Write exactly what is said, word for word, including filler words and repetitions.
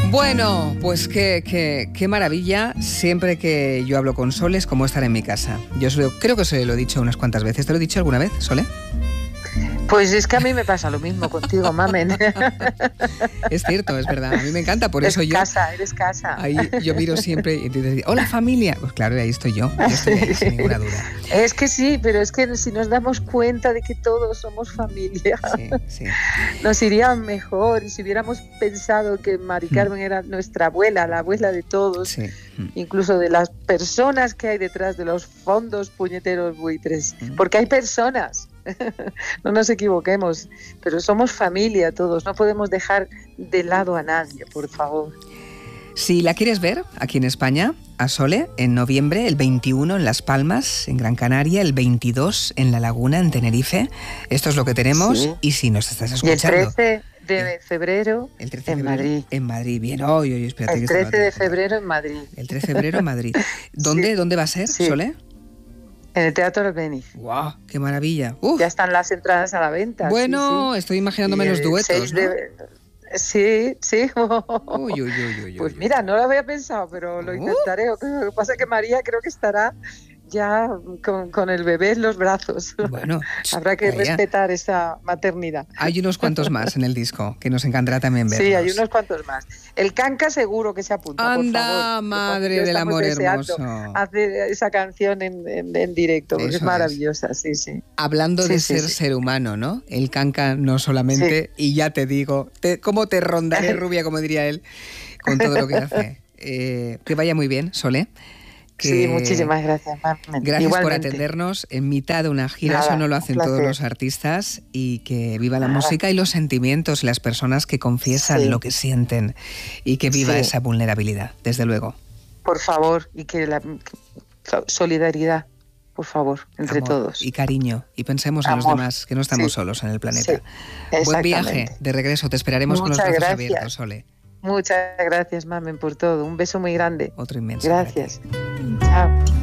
Bueno, pues qué, qué, qué maravilla. Siempre que yo hablo con Sole es como estar en mi casa. Yo solo, creo que se lo he dicho unas cuantas veces. ¿Te lo he dicho alguna vez, Sole? Pues es que a mí me pasa lo mismo contigo, mamen. Es cierto, es verdad. A mí me encanta, por es eso yo... casa, eres casa. Ahí yo miro siempre y dices, hola familia. Pues claro, ahí estoy yo. Yo estoy ahí, sin ninguna duda. Es que sí, pero es que si nos damos cuenta de que todos somos familia, sí, sí. nos iría mejor. Y si hubiéramos pensado que Mari Carmen mm. era nuestra abuela, la abuela de todos, sí. mm. incluso de las personas que hay detrás de los fondos puñeteros buitres, mm. porque hay personas. No nos equivoquemos, pero somos familia todos, no podemos dejar de lado a nadie, por favor. Si la quieres ver aquí en España, a Sole, en noviembre, el veintiuno en Las Palmas, en Gran Canaria, el veintidós en La Laguna, en Tenerife, esto es lo que tenemos. Sí. Y si nos estás escuchando... Y el trece de febrero, el trece de en febrero Madrid. En Madrid, bien, oye, oye, espérate. El que trece de febrero en Madrid. El trece de febrero en Madrid. ¿Dónde, sí. ¿dónde va a ser, sí. Sole? En el Teatro Albéniz. ¡Guau! ¡Qué maravilla! Uf. Ya están las entradas a la venta. Bueno, sí, sí. estoy imaginándome los duetos, ¿no? De... Sí, sí. Uy, uy, uy, uy, pues uy. mira, no lo había pensado, pero lo intentaré. Uh. Lo que pasa es que María creo que estará ya con, con el bebé en los brazos. Bueno, habrá que vaya. respetar esa maternidad. Hay unos cuantos más en el disco que nos encantará también verlos. Sí, hay unos cuantos más. El Canca seguro que se apunta, Anda, por favor. madre del amor hermoso. Hacer esa canción en, en, en directo, porque Eso es maravillosa, es. sí, sí. Hablando sí, de sí, ser sí. ser humano, ¿no? El Canca no solamente, sí. y ya te digo, te, cómo te rondaré, rubia, como diría él, con todo lo que hace. Eh, que vaya muy bien, Sole. Que sí, muchísimas gracias, Marmen. Gracias Igualmente. por atendernos en mitad de una gira. Nada, eso no lo hacen todos los artistas. Y que viva la Nada. música y los sentimientos, las personas que confiesan sí. lo que sienten, y que viva sí. esa vulnerabilidad, desde luego. Por favor, y que la que, solidaridad, por favor, entre Amor todos. Y cariño, y pensemos Amor. en los demás, que no estamos sí. solos en el planeta. Sí. Buen viaje de regreso, te esperaremos Muchas con los brazos gracias. abiertos, Sole. Muchas gracias, Mamen, por todo. Un beso muy grande. Otro inmenso. Gracias. Chao.